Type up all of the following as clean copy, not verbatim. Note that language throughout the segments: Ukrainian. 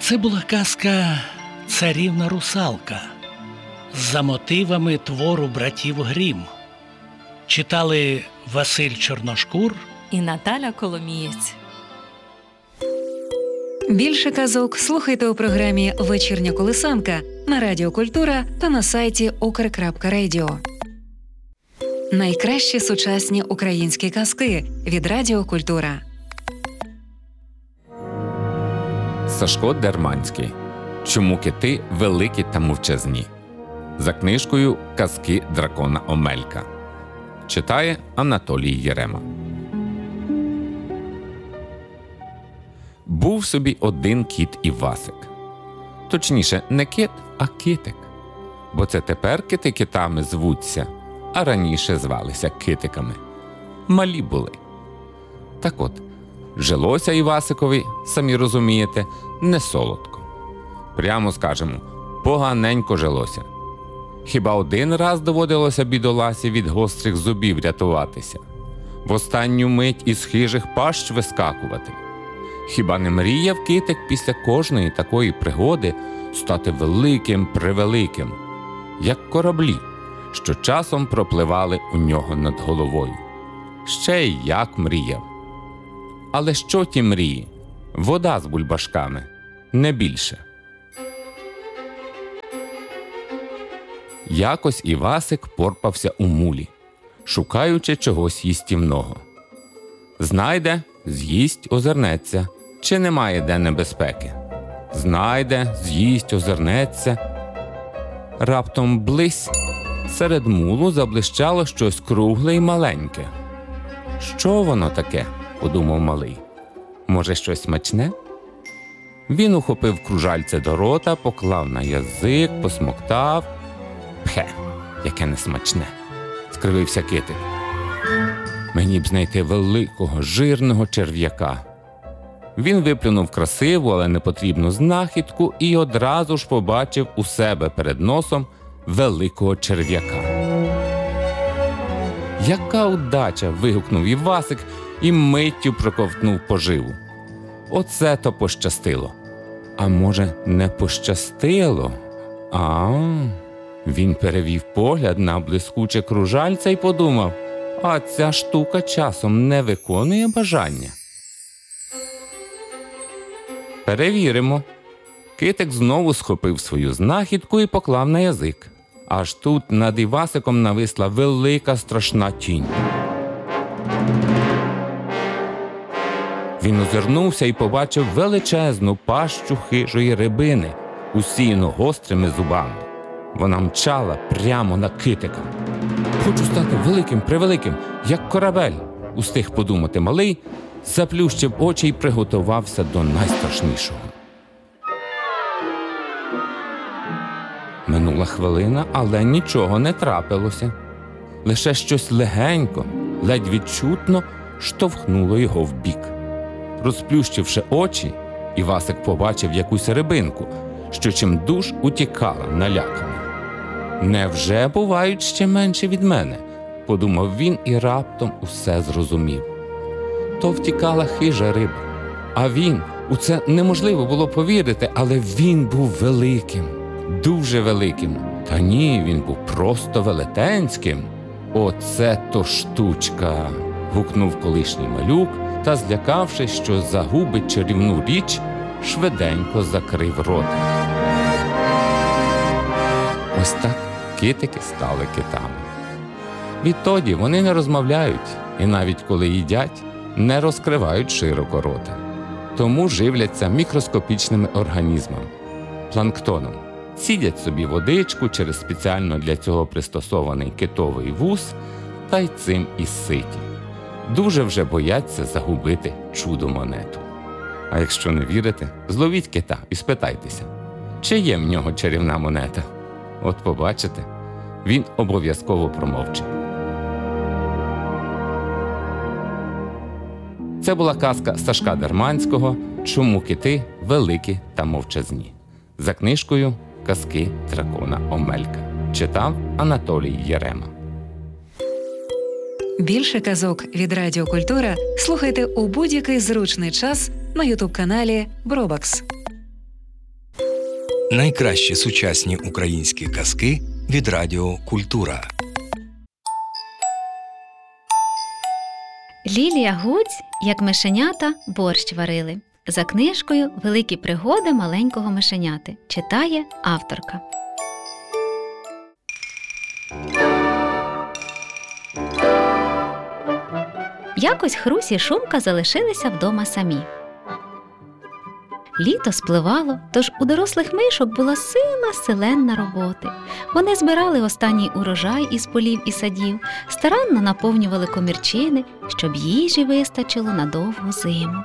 Це була казка «Царівна русалка» за мотивами твору братів Грім. Читали Василь Чорношкур і Наталя Коломієць. Більше казок слухайте у програмі «Вечірня колисанка» на Радіо Культура та на сайті ukr.radio. Найкращі сучасні українські казки від Радіо Культура. Сашко Дерманський. Чому кити великі та мовчазні? За книжкою «Казки дракона Омелька». Читає Анатолій Єрема. Був собі один кіт Івасик. Точніше, не кит, а китик. Бо це тепер кити китами звуться, а раніше звалися китиками. Малі були. Так от, жилося Івасикові, самі розумієте, не солодко. Прямо скажемо, поганенько жилося. Хіба один раз доводилося бідоласі від гострих зубів рятуватися? В останню мить із хижих пащ вискакувати? Хіба не мріяв китик після кожної такої пригоди стати великим-превеликим, як кораблі, що часом пропливали у нього над головою? Ще й як мріяв. Але що ті мрії? Вода з бульбашками, не більше. Якось Івасик порпався у мулі, шукаючи чогось їстівного. Знайде – з'їсть, озирнеться, чи немає де небезпеки. Знайде, з'їсть, озирнеться. Раптом блись, серед мулу заблищало щось кругле й маленьке. «Що воно таке?» – подумав малий. «Може, щось смачне?» Він ухопив кружальце до рота, поклав на язик, посмоктав. «Пхе, яке несмачне!» – скривився китик. «Мені б знайти великого, жирного черв'яка». Він виплюнув красиву, але непотрібну знахідку і одразу ж побачив у себе перед носом великого черв'яка. «Яка удача!» – вигукнув Івасик і миттю проковтнув поживу. Оце то пощастило. А може, не пощастило? Він перевів погляд на блискуче кружальце і подумав, а ця штука часом не виконує бажання. Перевіримо. Китик знову схопив свою знахідку і поклав на язик. Аж тут над Івасиком нависла велика страшна тінь. Він озирнувся і побачив величезну пащу хижої рибини, усіяну гострими зубами. Вона мчала прямо на китика. «Хочу стати великим-превеликим, як корабель», – устиг подумати малий, заплющив очі і приготувався до найстрашнішого. Минула хвилина, але нічого не трапилося. Лише щось легенько, ледь відчутно штовхнуло його вбік. Розплющивши очі, Івасик побачив якусь рибинку, що чимдуж утікала налякана. «Невже бувають ще менші від мене?» – подумав він і раптом усе зрозумів. То втікала хижа риба. А він, у це неможливо було повірити, але він був великим, дуже великим. Та ні, він був просто велетенським. «Оце то штучка!» – гукнув колишній малюк та, злякавшись, що загубить чарівну річ, швиденько закрив рота. Ось так китики стали китами. Відтоді вони не розмовляють і навіть коли їдять, не розкривають широко рота. Тому живляться мікроскопічними організмами – планктоном. Цідять собі водичку через спеціально для цього пристосований китовий вус та й цим і ситі. Дуже вже бояться загубити чудо-монету. А якщо не вірите, зловіть кита і спитайтеся, чи є в нього чарівна монета. От побачите, він обов'язково промовчить. Це була казка Сашка Дерманського «Чому кити великі та мовчазні» за книжкою «Казки дракона Омелька». Читав Анатолій Єрема. Більше казок від Радіо Культура слухайте у будь-який зручний час на ютуб-каналі Бробакс. Найкращі сучасні українські казки від Радіо Культура. Лілія Гуць, як мишенята, борщ варили. За книжкою «Великі пригоди маленького мишеняти» читає авторка. Якось Хрусь і Шумка залишилися вдома самі. Літо спливало, тож у дорослих мишок була селенна роботи. Вони збирали останній урожай із полів і садів, старанно наповнювали комірчини, щоб їжі вистачило на довгу зиму.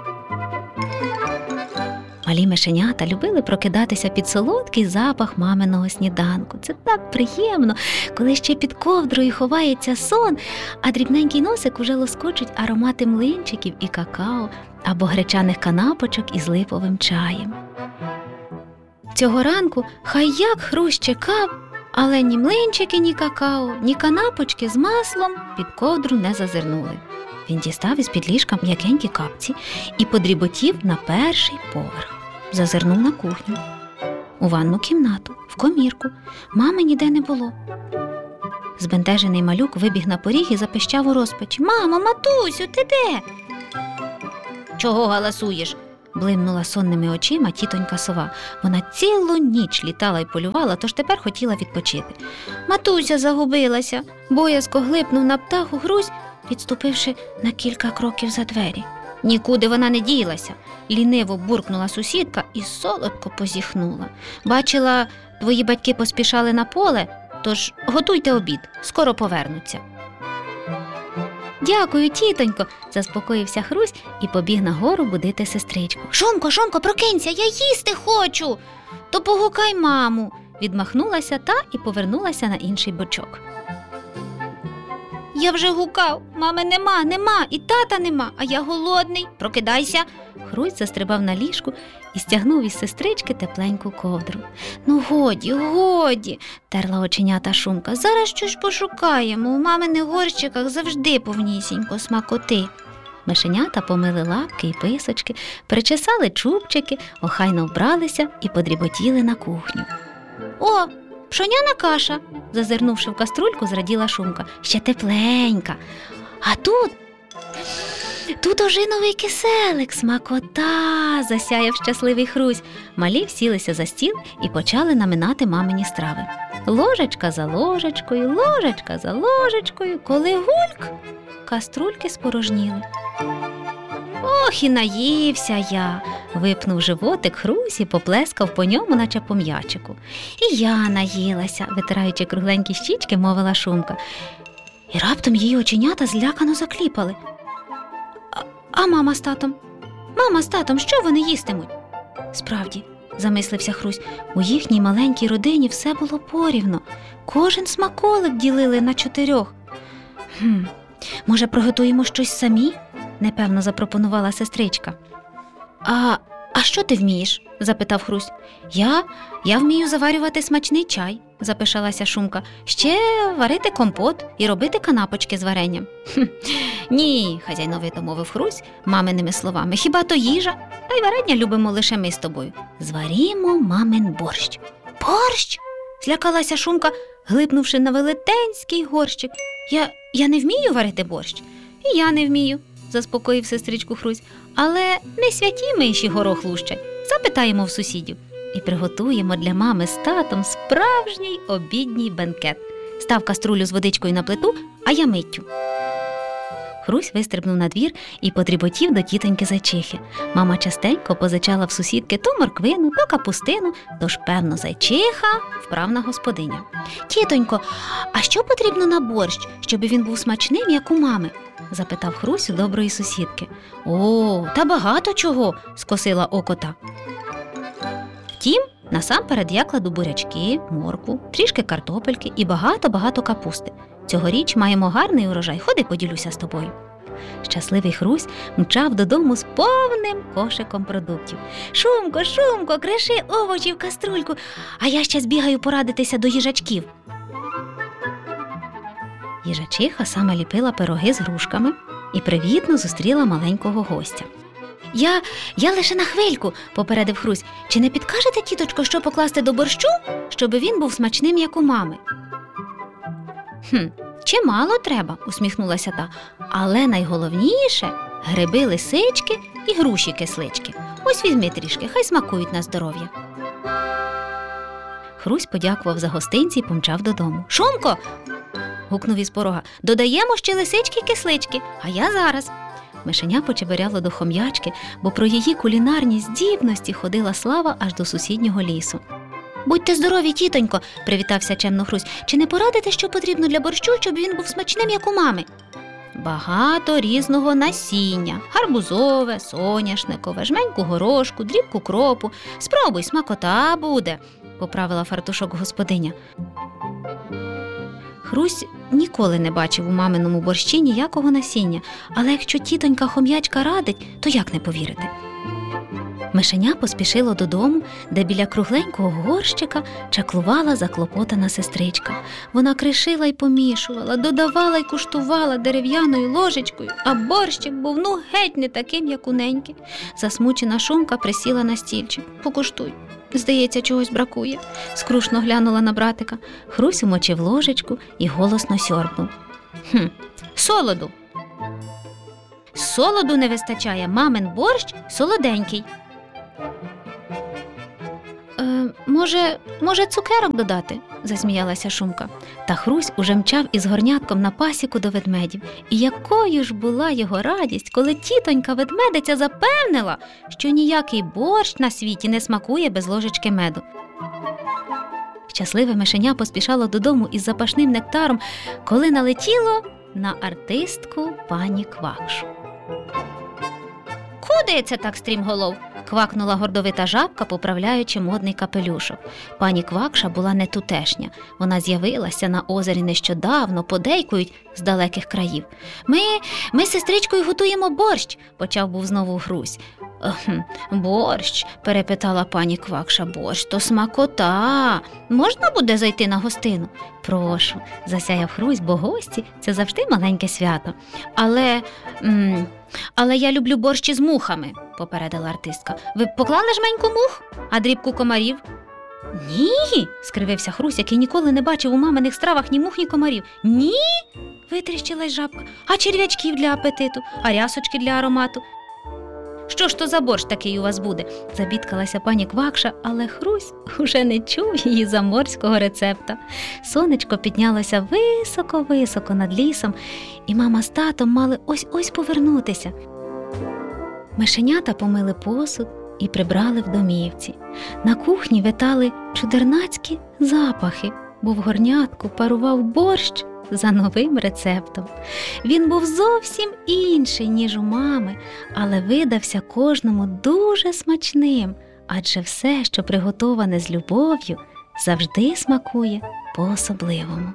Малі мишенята любили прокидатися під солодкий запах маминого сніданку. Це так приємно, коли ще під ковдрою ховається сон, а дрібненький носик уже лоскочить аромати млинчиків і какао або гречаних канапочок із липовим чаєм. Цього ранку хай як Хрусь чекав, але ні млинчики, ні какао, ні канапочки з маслом під ковдру не зазирнули. Він дістав із-під ліжка м'якенькі капці і подріботів на перший поверх. Зазирнув на кухню, у ванну кімнату, в комірку. Мами ніде не було. Збентежений малюк вибіг на поріг і запищав у розпачі: «Мамо, матусю, ти де?» «Чого галасуєш?» – блимнула сонними очима тітонька сова. Вона цілу ніч літала й полювала, тож тепер хотіла відпочити. «Матуся загубилася», – боязко глипнув на птаху Хрусь, відступивши на кілька кроків за двері. «Нікуди вона не ділася», – ліниво буркнула сусідка і солодко позіхнула. «Бачила, твої батьки поспішали на поле, тож готуйте обід, скоро повернуться». «Дякую, тітонько», – заспокоївся Хрусь і побіг нагору будити сестричку. «Шумко, прокинься, я їсти хочу!» «То погукай маму», – відмахнулася та і повернулася на інший бочок. «Я вже гукав, мами нема, і тата нема, а я голодний, прокидайся!» Хрусь застрибав на ліжку і стягнув із сестрички тепленьку ковдру. «Ну годі!» – терла оченята Шумка. «Зараз щось пошукаємо, у маминих горщиках завжди повнісінько смакоти». Мишенята помили лапки і писочки, причесали чубчики, охайно вбралися і подріботіли на кухню. «О, пшоняна каша!» – зазирнувши в каструльку, зраділа Шумка. «Ще тепленька. А тут ожиновий киселик, смакота!» – засяяв щасливий Хрусь. Малі всілися за стіл і почали наминати мамині страви. Ложечка за ложечкою, коли гульк, каструльки спорожніли. «Ох, і наївся я!» – випнув животик Хрусь і поплескав по ньому, наче по м'ячику. «І я наїлася!» – витираючи кругленькі щічки, мовила Шумка. І раптом її оченята злякано закліпали. «А мама з татом? Мама з татом, що вони їстимуть?» «Справді», – замислився Хрусь, – у їхній маленькій родині все було порівно. Кожен смаколик ділили на 4. Може, приготуємо щось самі?» – непевно запропонувала сестричка. «А що ти вмієш?» – запитав Хрусь. Я вмію заварювати смачний чай», – запишалася Шумка. «Ще варити компот і робити канапочки з варенням». «Ні», – хазяйновито мовив Хрусь маминими словами, «хіба то їжа? Та й варення любимо лише ми з тобою. Зварімо мамин борщ». «Борщ?» – злякалася Шумка, глипнувши на велетенський горщик. Я не вмію варити борщ?» «І я не вмію», – заспокоїв сестричку Хрусь. «Але не святі миші горох лущать. Запитаємо в сусідів. І приготуємо для мами з татом справжній обідній бенкет. Став каструлю з водичкою на плиту, а я миттю». Хрусь вистрибнув на двір і подріботів до тітоньки Зайчихи. Мама частенько позичала в сусідки то морквину, то капустину, тож, певно, Зайчиха – вправна господиня. «Тітонько, а що потрібно на борщ, щоб він був смачним, як у мами?» – запитав Хрусь у доброї сусідки. «О, та багато чого!» – скосила око та. Втім, насамперед я кладу бурячки, моркву, трішки картопельки і багато-багато капусти. Цьогоріч маємо гарний урожай, ходи поділюся з тобою». Щасливий Хрусь мчав додому з повним кошиком продуктів. Шумко, криши овочі в каструльку, а я ще збігаю порадитися до їжачків». Їжачиха саме ліпила пироги з грушками і привітно зустріла маленького гостя. Я лише на хвильку, попередив Хрусь. Чи не підкажете, тіточко, що покласти до борщу, щоб він був смачним, як у мами? Чимало треба, усміхнулася та. Але найголовніше – гриби лисички і груші кислички. Ось візьми трішки, хай смакують на здоров'я. Хрусь подякував за гостинці і помчав додому. Шумко! Гукнув із порога. Додаємо ще лисички й кислички, а я зараз. Мишеня почеберяло до хом'ячки, бо про її кулінарні здібності ходила слава аж до сусіднього лісу. Будьте здорові, тітонько, привітався чемно Хрусь. Чи не порадите, що потрібно для борщу, щоб він був смачним, як у мами? Багато різного насіння. Гарбузове, соняшникове, жменьку горошку, дрібку кропу. Спробуй, смакота буде, поправила фартушок господиня. Хрусь ніколи не бачив у маминому борщі ніякого насіння, але якщо тітонька-хом'ячка радить, то як не повірити? Мишеня поспішило додому, де біля кругленького горщика чаклувала заклопотана сестричка. Вона кришила й помішувала, додавала й куштувала дерев'яною ложечкою, а борщик був геть не таким, як у неньки. Засмучена Шумка присіла на стільчик. Покуштуй. Здається, чогось бракує. Скрушно глянула на братика. Хрусь умочив ложечку і голосно сьорбнув. Солоду. Солоду не вистачає, мамин борщ солоденький. Може, цукерок додати? Засміялася Шумка. Та Хрусь уже мчав із горнятком на пасіку до ведмедів. І якою ж була його радість, коли тітонька-ведмедиця запевнила, що ніякий борщ на світі не смакує без ложечки меду. Щасливе мишеня поспішало додому із запашним нектаром, коли налетіло на артистку пані Квакшу. «Куди це так, стрімголов?» – квакнула гордовита жабка, поправляючи модний капелюшок. Пані Квакша була не тутешня. Вона з'явилася на озері нещодавно, подейкують, з далеких країв. Ми з сестричкою готуємо борщ, почав був знову Хрусь. Борщ, перепитала пані Квакша, борщ, то смакота. Можна буде зайти на гостину? Прошу, засяяв Хрусь, бо гості – це завжди маленьке свято. Але я люблю борщ із мухами, попередила артистка. Ви поклали жменьку мух, а дрібку комарів? Ні, скривився Хрусь, який ніколи не бачив у маминих стравах ні мух, ні комарів. Ні, витріщилась жабка. А черв'ячків для апетиту, а рясочки для аромату? Що ж то за борщ такий у вас буде? Забідкалася пані Квакша, але Хрусь уже не чув її заморського рецепта. Сонечко піднялося високо-високо над лісом, і мама з татом мали ось-ось повернутися. Мишенята помили посуд і прибрали в домівці. На кухні витали чудернацькі запахи, бо в горнятку парував борщ за новим рецептом. Він був зовсім інший, ніж у мами, але видався кожному дуже смачним, адже все, що приготоване з любов'ю, завжди смакує по-особливому.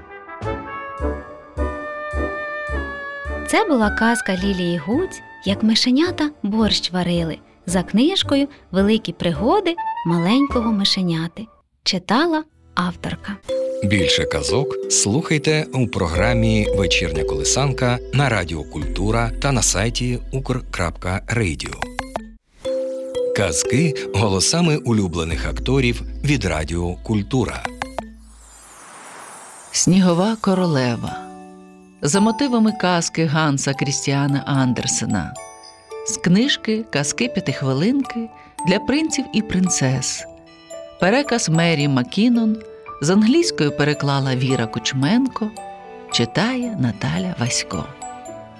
Це була казка Лілії Гуць «Як мишенята борщ варили» за книжкою «Великі пригоди маленького мишеняти». Читала авторка. Більше казок слухайте у програмі «Вечірня колисанка» на Радіо Культура та на сайті ukr.radio. Казки голосами улюблених акторів від Радіо Культура. Снігова королева. За мотивами казки Ганса Крістіана Андерсена. З книжки «Казки п'ятихвилинки» для принців і принцес. Переказ Мері Маккінон. З англійської переклала Віра Кучменко. Читає Наталя Васько.